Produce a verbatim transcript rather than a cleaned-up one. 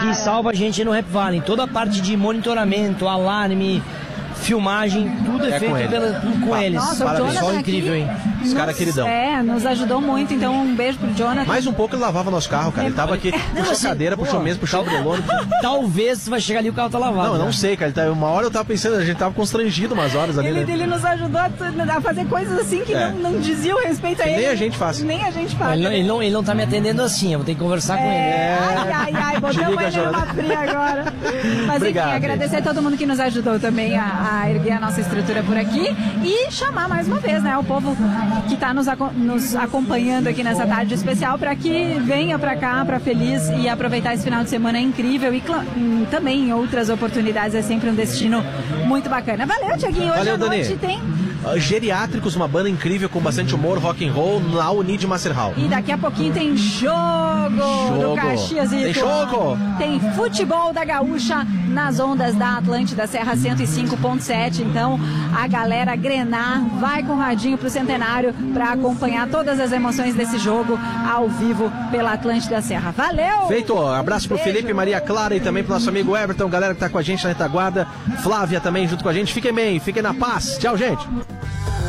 que salva a gente no Rap Valley. Toda a parte de monitoramento, alarme, filmagem, tudo é, é feito com, ele. pela, com eles. Nossa, o Jonathan incrível, hein? Os caras queridão. É, nos ajudou muito, então um beijo pro Jonathan. Mais um pouco ele lavava nosso carro, cara. Ele tava aqui, puxou a cadeira, puxou a mesa, puxou o brelone. Talvez vai chegar ali e o carro tá lavado. Não, eu né? não sei, cara. Ele tá, uma hora eu tava pensando, a gente tava constrangido umas horas ali. Ele, né? ele nos ajudou a, a fazer coisas assim que É. não, não diziam respeito a Que ele. nem a gente faz. Nem a gente faz. Ele não, ele, não, ele não tá me atendendo assim, eu vou ter que conversar com ele. É, ai, ai, ai, botamos liga, ele numa Jonathan. fria agora. Mas Obrigado, enfim, agradecer a todo mundo que nos ajudou também a, a erguer a nossa estrutura por aqui e chamar mais uma vez, né, o povo que tá nos, aco- nos acompanhando aqui nessa tarde especial para que venha para cá, para Feliz e aproveitar esse final de semana incrível e cl- hum, também em outras oportunidades, é sempre um destino muito bacana. Valeu, Tiaguinho, hoje Valeu, à noite Dani. tem... Uh, Geriátricos, uma banda incrível com bastante humor, rock and roll na Unid Master Hall. E daqui a pouquinho tem jogo, Jogo. do Caxias e Tem Ituano. jogo. Tem futebol da Gaúcha nas ondas da Atlântida Serra cento e cinco ponto sete. Então a galera grenar vai com o radinho pro Centenário para acompanhar todas as emoções desse jogo ao vivo pela Atlântida Serra. Valeu! Feito, ó, abraço pro Beijo. Felipe, Maria Clara e também pro nosso amigo Everton, galera que tá com a gente na retaguarda, Flávia também junto com a gente. Fiquem bem, fiquem na paz. Tchau, gente.